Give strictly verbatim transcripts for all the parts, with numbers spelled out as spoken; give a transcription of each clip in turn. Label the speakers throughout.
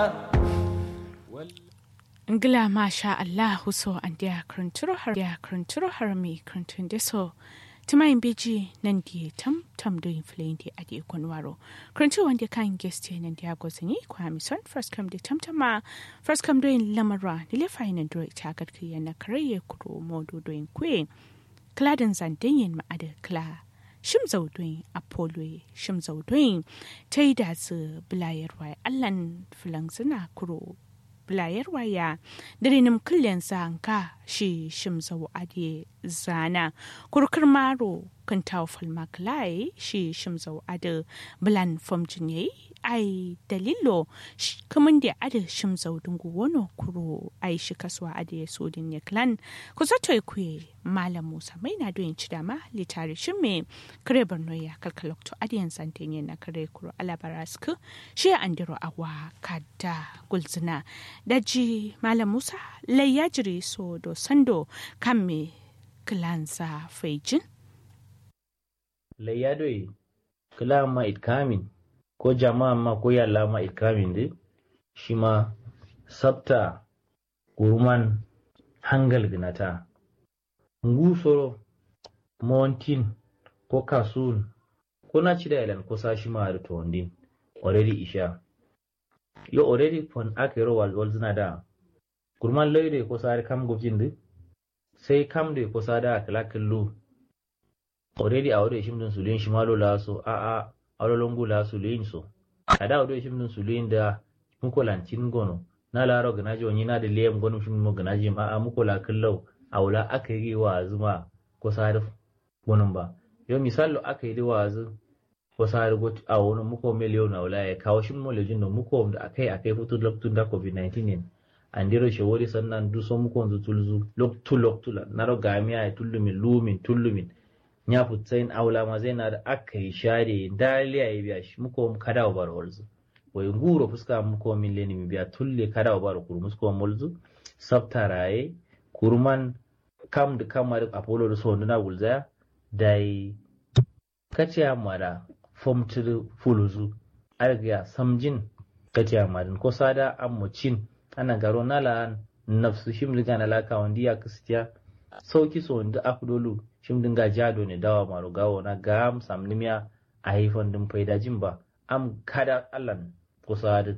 Speaker 1: Ngila masha Allah so an dia kranturo har dia kranturo har mi krantun deso Tima beji nan di tam tam do influen di adi konwaro krantu wanda kan guest nan dia gozani kwa mi son first come di tam tama first come do in lamara ni le fine do ita gat kiya na karaye kuro modo do in kwe kladan zandenyin ma ada kla shim zaudoin apollo shim zaudoin taida su blayarwa allan fulangsuna kuro blayar waya dirinim kullen sanka shi shimzau ade zana kurkur maro kan tawfal maklai shi shimzau ade blan fom jinye ai dalilo kaman da ade shimzau dungu wono kuro ai shi kaswa ade sodin ne clan ku zato ku malam Musa mai na doyin ci dama litari shimme kare barno ya kalkalokto ade yan santenye na kare kuro alabarasku shi andiro awa kadda gulzina daji malam Musa lai ya jiri so do sando kan me kilansa faijin
Speaker 2: lai ya doyi kila ma itkamin ko jama'a ma ko yalla ma itkamin de shi ma sabta kurman hangal ginata ngusoro montin ko kasun ko na ci da yalan ko sashi ma da tondin already isha yo already fon akero wal wal zina da kurman loide ko sare kam gobjin de sai kam de ko sada kala kallo already a wado shim dun sulin shimalo la so a a awlo longu la sulin so kada wado shim dun sulin da muko lancin gono na laro ganaji wani na da liyam gono shim mo ganaji ma a muko la kallo awla aka yi wa zuma ko sare gonon ba yo misalo aka yi wa zu ko sare got a wani muko miliyon awla ya kawo shim mo lejin no muko da akai akai futu loktun da covid nineteen ne andiro shawori sannan du so muko nzu tulzu loktu loktula naro gamiya ya tullumin lumin tullumin nya putsain awla ma zai na da akai share daliya ya biya shi muko kada wa barwalzu wai nguro fuska muko mileni mi biya tulle kada wa bar kurmus ko mulzu sabtaraye kurman kam da kamar apollo da so na gulzaya dai kace amara fomtu fuluzu arga samjin kace amarin ko sada amucin ana garo nala nafsu shim riga na laka wandi ya kristiya sauki so wanda afdolu shim dinga jado ne dawa maro gawo na gam samnimiya a haifan din faida jin ba am kada allan ko sada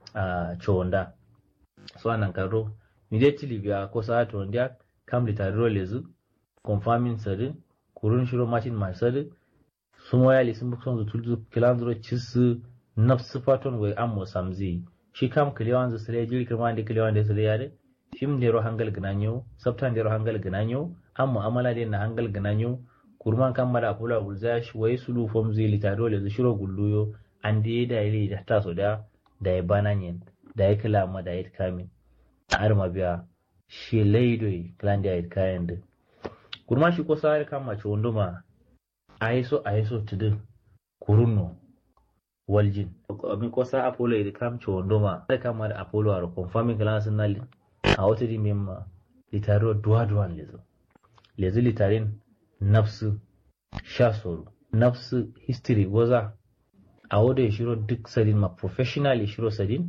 Speaker 2: a chonda so anan karo immediately biya ko sada to wanda kam litaro lezu confirming sare kurun shiro machine ma sare sumo ya lisin bukson zulzu kilandro cisu nafsu faton wai ammo samzi shi kam kilewan zu sire jiri kirma da kilewan da sire yare shim ne ro hangal gnanyo sabtan da ro hangal gnanyo amma amala da na hangal gnanyo kurman kam mara apula ulzash wai sulu fom zi litaro lezu shiro gulluyo ande da ile da taso da da ya bananyen da ya kilama da ya kamin har mabiya shi laidoi klandi ya kayan da kurma shi ko sare kam ma chonduma aiso aiso tudu kurunno waljin min ko sa apollo ida kam chonduma da kam da apollo aro confirming class nali a wata di memma litaro duwa duwan lezo lezo litarin nafsu shasoru nafsu history goza a wada shiro duk sadin ma professionally shiro sadin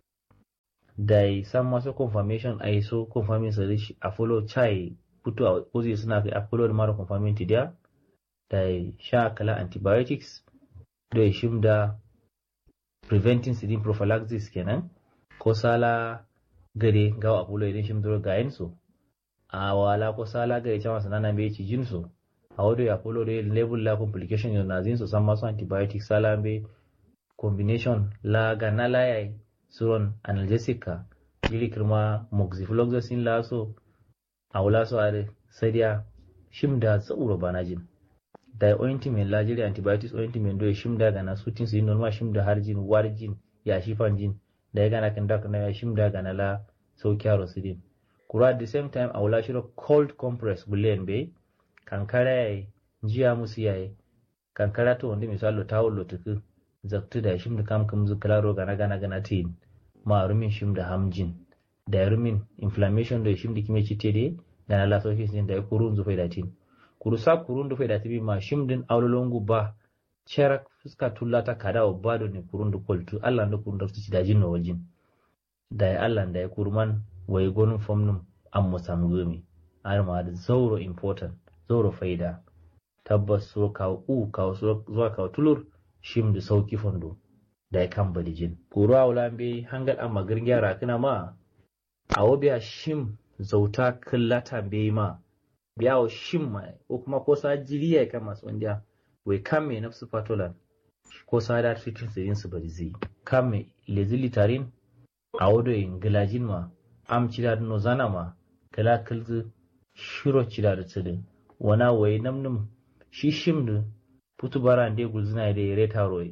Speaker 2: dai san maso confirmation aiso confirming sadin apollo chai puto a ozi suna kai apollo da mara confirming tidia dai sha kala antibiotics da shimda preventing sidin prophylaxis kenan ko sala gare gawa apollo idan shim duro gayen so a wala ko sala gare chama sanana be ci jinso a wado apollo da level la complication yo nazin so san maso antibiotics sala be combination la ganala yai suron analgesica jili kirma moxifloxacin la so a wala so are sadiya shimda tsuro banajin da ointment la jiri antibiotics ointment do shimda gana sutin sin normal shimda harjin warjin ya shifan jin da ya gana kan dakana ya shimda gana la saukiya sidin kura at the same time awla shiro cold compress bulen be kankara yayi jiya musu yayi kankara to wanda misalo tawlo tuku zaktu da shimda kam kam zuklaro gana gana gana tin ma rumin shimda hamjin da rumin inflammation do shimda kime citede gana la sauki sin da kurun zu faida tin kurusa kurun da faida tibi ma shimdin awlolongu ba cherak fuska tullata kada o bado ne kurun da koltu Allah da kurun da su ci dajin no wajin da ya Allah da ya kurman wai gonun famnum an musam gumi har ma da zauro important zauro faida tabbas so kawo u kawo zuwa kawo tulur shim da sauki fondo da ya kan balijin kuro awla be hangal amma girgyara kana ma awo biya shim zauta kallata be ma biya o shim ma ko kuma ko sa jiriya kan masu wanda wai kan me nafsu fatolan ko sa da cikin sirin su barizi kan me lezili tarin awo do ingilajin ma am cida no zana ma kala kalzu shiro cida da tsidin wana wai namnum shi shim da putu bara ande gulzina da yare taroyi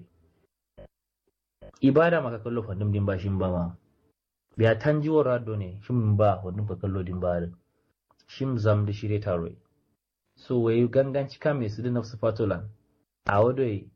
Speaker 2: ibada maka kallo fandum din ba shin ba ma biya tanjiwar rado ne shin ba fandum ka kallo din ba shim zam da shire taroyi so wai ganganci ka mai su da nafsu fatolan a wadoi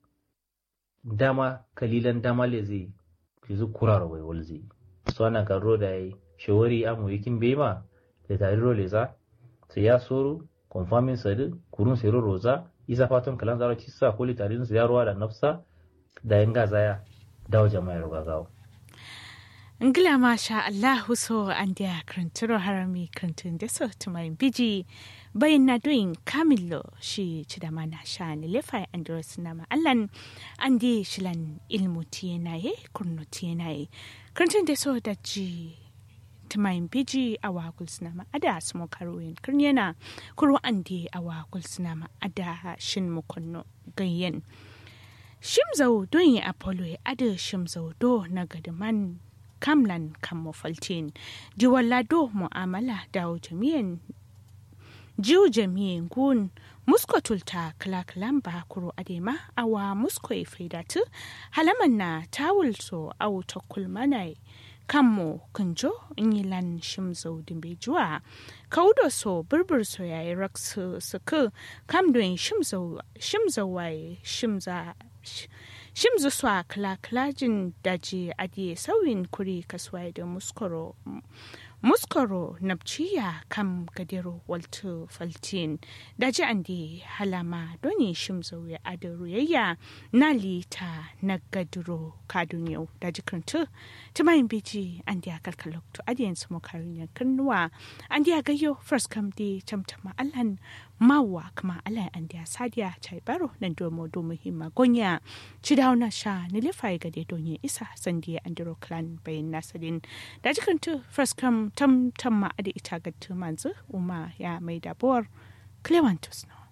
Speaker 2: dama kalilan dama le zai kizu kuraro wai walzi so ana karo da yi shawari amu yakin bema da tariro leza sai ya soro konfamin sadu kurun sero roza isa fatan kalan zaro ci sa koli tarin su yaruwa da nafsa da yanga zaya dawo jama'a rugagawo
Speaker 1: ngila masha Allah so an da kranturo harami krantun da so tumayin biji bayan na doing kamillo shi ci da mana sha ne lefa andros na ma allan an di shilan ilmu tiyenaye kurno tiyenaye krantun da so da ji tumayin biji a wakul sinama ada su karuyin kirnyana kuro an di a wakul sinama ada shin mukonno gayyen shimzau don yi apollo ya ada shimzau do na gadaman kamlan kamo faltin jiwalla do mu'amala da jami'in jiw jami'in gun musko tulta kala-kalan ba kuro adema awa musko ya faidatu halaman na tawul so au ta kulmanai kammo kunjo inyilan shimzau dimbe juwa kaudo so burbur so yayi raksu suku kamdoin shimzau shimzau waye shimza shimzu swa kala-kalajin daji adiye sauyin kuri kaswai da muskoro muskoro nabciya kam gadero walto faltin daji andi halama doni shimzo ya adaru yayya nalita na gaduro kadun yau daji kantu tumayin biji andi akal kalokto adiyan sumo karin kannuwa andi agayo first come di tamtama allan mawa kama alai andi asadiya chai baro nan domo do muhimma gonya cidauna sha nilifai gade donye isa sandiya andiro clan bayin nasadin daji kantu first come tam tam ma adi ita gattu manzu uma ya mai dabuwar Clementus no